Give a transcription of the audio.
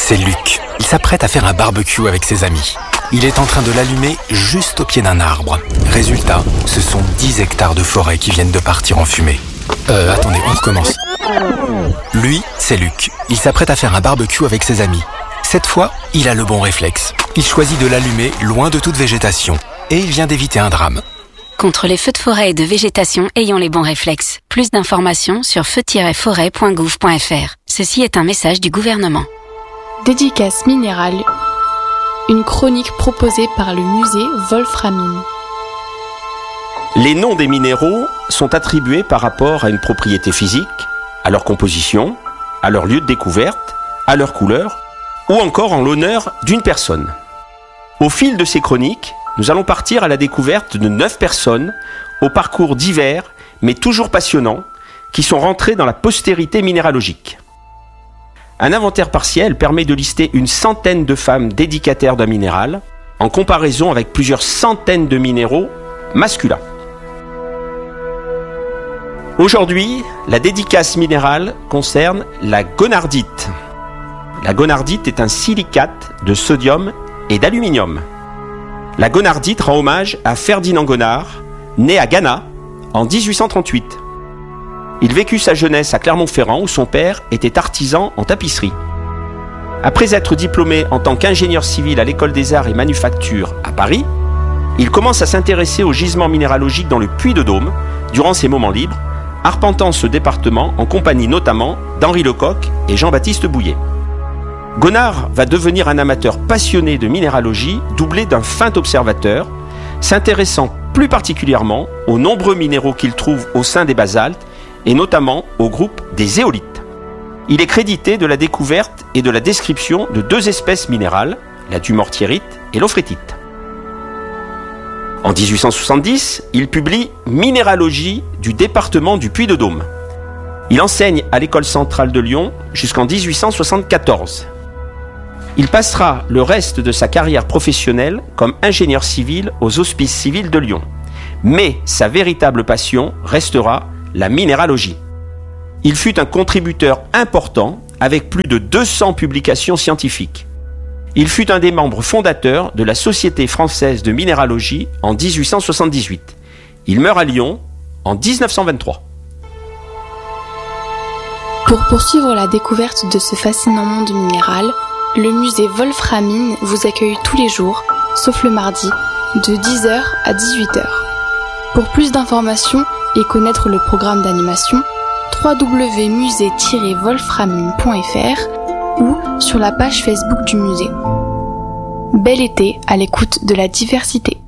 c'est Luc. Il s'apprête à faire un barbecue avec ses amis. Il est en train de l'allumer juste au pied d'un arbre. Résultat, ce sont 10 hectares de forêt qui viennent de partir en fumée. Attendez, on recommence. Lui, c'est Luc. Il s'apprête à faire un barbecue avec ses amis. Cette fois, il a le bon réflexe. Il choisit de l'allumer loin de toute végétation. Et il vient d'éviter un drame. Contre les feux de forêt et de végétation, ayons les bons réflexes. Plus d'informations sur feu-forêt.gouv.fr. Ceci est un message du gouvernement. Dédicace minérale. Une chronique proposée par le musée Wolframine. Les noms des minéraux sont attribués par rapport à une propriété physique, à leur composition, à leur lieu de découverte, à leur couleur, ou encore en l'honneur d'une personne. Au fil de ces chroniques, nous allons partir à la découverte de 9 personnes, au parcours divers, mais toujours passionnants, qui sont rentrées dans la postérité minéralogique. Un inventaire partiel permet de lister une centaine de femmes dédicataires d'un minéral, en comparaison avec plusieurs centaines de minéraux masculins. Aujourd'hui, la dédicace minérale concerne la gonardite. La gonardite est un silicate de sodium et d'aluminium. La gonardite rend hommage à Ferdinand Gonard, né à Ghana en 1838. Il vécut sa jeunesse à Clermont-Ferrand où son père était artisan en tapisserie. Après être diplômé en tant qu'ingénieur civil à l'École des Arts et Manufactures à Paris, il commence à s'intéresser aux gisements minéralogiques dans le Puy-de-Dôme durant ses moments libres, arpentant ce département en compagnie notamment d'Henri Lecoq et Jean-Baptiste Bouillet. Gonard va devenir un amateur passionné de minéralogie, doublé d'un fin observateur, s'intéressant plus particulièrement aux nombreux minéraux qu'il trouve au sein des basaltes et notamment au groupe des éolites. Il est crédité de la découverte et de la description de 2 espèces minérales, la dumortierite et l'ophrétite. En 1870, il publie Minéralogie du département du Puy-de-Dôme. Il enseigne à l'École centrale de Lyon jusqu'en 1874. Il passera le reste de sa carrière professionnelle comme ingénieur civil aux Hospices civils de Lyon. Mais sa véritable passion restera la minéralogie. Il fut un contributeur important avec plus de 200 publications scientifiques. Il fut un des membres fondateurs de la Société française de minéralogie en 1878. Il meurt à Lyon en 1923. Pour poursuivre la découverte de ce fascinant monde minéral, le musée Wolframine vous accueille tous les jours, sauf le mardi, de 10h à 18h. Pour plus d'informations et connaître le programme d'animation, www.musée-wolframine.fr ou sur la page Facebook du musée. Bel été à l'écoute de la diversité.